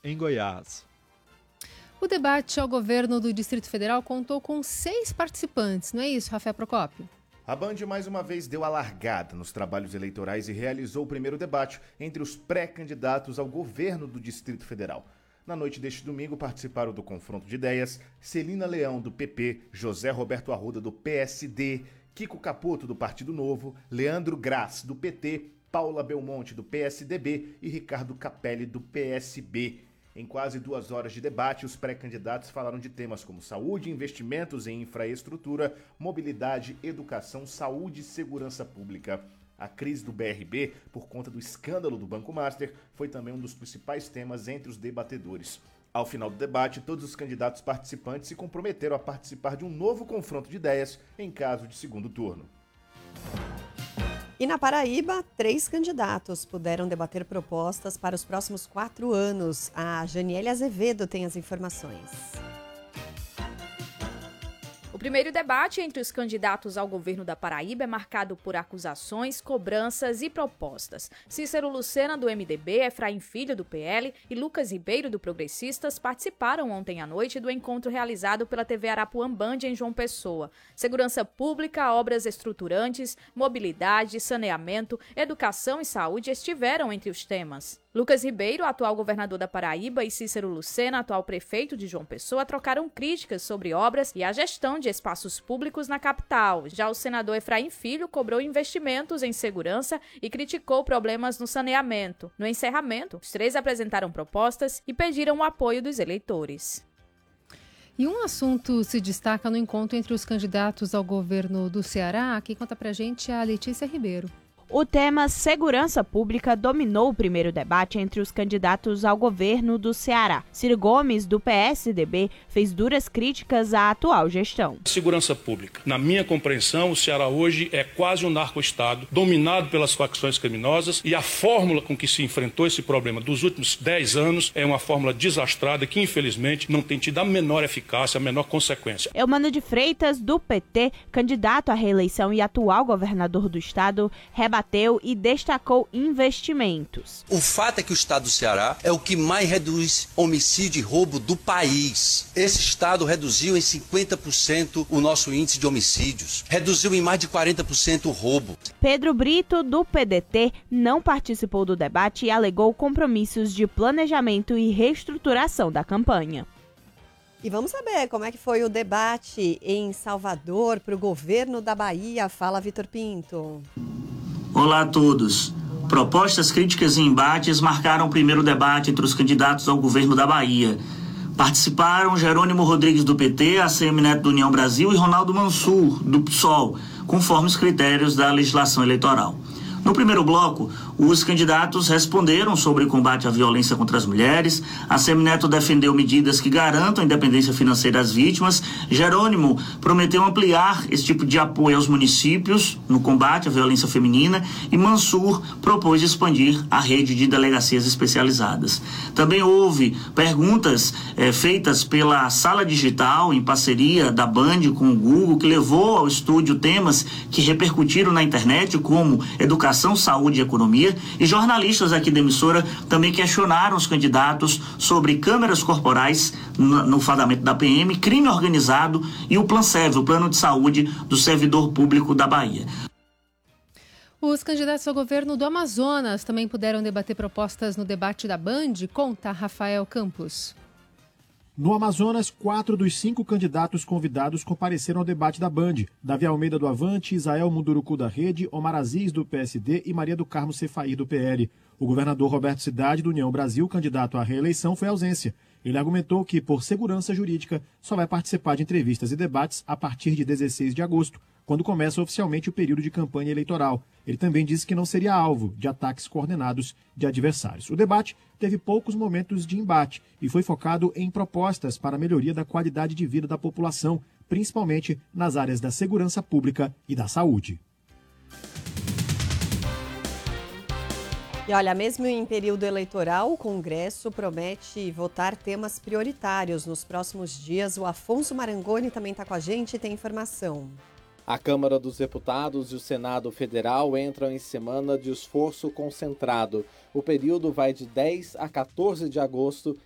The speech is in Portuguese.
em Goiás. O debate ao governo do Distrito Federal contou com 6 participantes, não é isso, Rafael Procópio? A Band mais uma vez deu a largada nos trabalhos eleitorais e realizou o primeiro debate entre os pré-candidatos ao governo do Distrito Federal. Na noite deste domingo participaram do confronto de ideias Celina Leão, do PP, José Roberto Arruda, do PSD, Kiko Caputo, do Partido Novo, Leandro Graz, do PT, Paula Belmonte, do PSDB e Ricardo Capelli, do PSB. Em quase 2 horas de debate, os pré-candidatos falaram de temas como saúde, investimentos em infraestrutura, mobilidade, educação, saúde e segurança pública. A crise do BRB, por conta do escândalo do Banco Master, foi também um dos principais temas entre os debatedores. Ao final do debate, todos os candidatos participantes se comprometeram a participar de um novo confronto de ideias em caso de segundo turno. E na Paraíba, 3 candidatos puderam debater propostas para os próximos 4 anos. A Janiele Azevedo tem as informações. O primeiro debate entre os candidatos ao governo da Paraíba é marcado por acusações, cobranças e propostas. Cícero Lucena, do MDB, Efraim Filho, do PL e Lucas Ribeiro, do Progressistas, participaram ontem à noite do encontro realizado pela TV Arapuã Band em João Pessoa. Segurança pública, obras estruturantes, mobilidade, saneamento, educação e saúde estiveram entre os temas. Lucas Ribeiro, atual governador da Paraíba, e Cícero Lucena, atual prefeito de João Pessoa, trocaram críticas sobre obras e a gestão de espaços públicos na capital. Já o senador Efraim Filho cobrou investimentos em segurança e criticou problemas no saneamento. No encerramento, os 3 apresentaram propostas e pediram o apoio dos eleitores. E um assunto se destaca no encontro entre os candidatos ao governo do Ceará. Quem conta pra gente é a Letícia Ribeiro. O tema segurança pública dominou o primeiro debate entre os candidatos ao governo do Ceará. Ciro Gomes, do PSDB, fez duras críticas à atual gestão. Segurança pública. Na minha compreensão, o Ceará hoje é quase um narco-estado, dominado pelas facções criminosas, e a fórmula com que se enfrentou esse problema dos últimos 10 anos é uma fórmula desastrada que, infelizmente, não tem tido a menor eficácia, a menor consequência. Eumano de Freitas, do PT, candidato à reeleição e atual governador do estado, rebateu e destacou investimentos. O fato é que o estado do Ceará é o que mais reduz homicídio e roubo do país. Esse estado reduziu em 50% o nosso índice de homicídios, reduziu em mais de 40% o roubo. Pedro Brito, do PDT, não participou do debate e alegou compromissos de planejamento e reestruturação da campanha. E vamos saber como é que foi o debate em Salvador para o governo da Bahia. Fala, Vitor Pinto. Olá a todos. Propostas, críticas e embates marcaram o primeiro debate entre os candidatos ao governo da Bahia. Participaram Jerônimo Rodrigues, do PT, ACM Neto, do União Brasil, e Ronaldo Mansur, do PSOL, conforme os critérios da legislação eleitoral. No primeiro bloco, os candidatos responderam sobre o combate à violência contra as mulheres. A Semineto defendeu medidas que garantam a independência financeira às vítimas. Jerônimo prometeu ampliar esse tipo de apoio aos municípios no combate à violência feminina. E Mansur propôs expandir a rede de delegacias especializadas. Também houve perguntas feitas pela Sala Digital, em parceria da Band com o Google, que levou ao estúdio temas que repercutiram na internet, como educação, saúde e economia. E jornalistas aqui da emissora também questionaram os candidatos sobre câmeras corporais no fardamento da PM, crime organizado e o PLANSEV, o Plano de Saúde do Servidor Público da Bahia. Os candidatos ao governo do Amazonas também puderam debater propostas no debate da Band. Conta Rafael Campos. No Amazonas, 4 dos 5 candidatos convidados compareceram ao debate da Band. Davi Almeida, do Avante, Isael Munduruku, da Rede, Omar Aziz, do PSD e Maria do Carmo Cefaí, do PL. O governador Roberto Cidade, do União Brasil, candidato à reeleição, foi ausência. Ele argumentou que, por segurança jurídica, só vai participar de entrevistas e debates a partir de 16 de agosto, quando começa oficialmente o período de campanha eleitoral. Ele também disse que não seria alvo de ataques coordenados de adversários. O debate teve poucos momentos de embate e foi focado em propostas para a melhoria da qualidade de vida da população, principalmente nas áreas da segurança pública e da saúde. E olha, mesmo em período eleitoral, o Congresso promete votar temas prioritários nos próximos dias. O Afonso Marangoni também está com a gente e tem informação. A Câmara dos Deputados e o Senado Federal entram em semana de esforço concentrado. O período vai de 10 a 14 de agosto